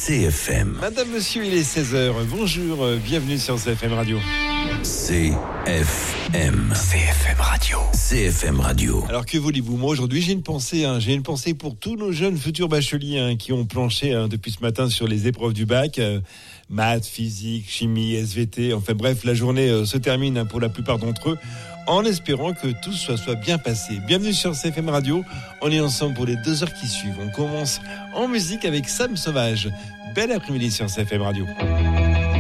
CFM. Madame, monsieur, il est 16h. Bonjour, bienvenue sur CFM Radio. CFM. CFM Radio. CFM Radio. Alors que voulez-vous, moi aujourd'hui j'ai une pensée pour tous nos jeunes futurs bacheliers qui ont planché depuis ce matin sur les épreuves du bac, maths, physique, chimie, SVT, enfin bref, la journée se termine pour la plupart d'entre eux, en espérant que tout soit bien passé. Bienvenue sur CFM Radio, on est ensemble pour les 2 heures qui suivent. On commence en musique avec Sam Sauvage. Bel après-midi sur CFM Radio.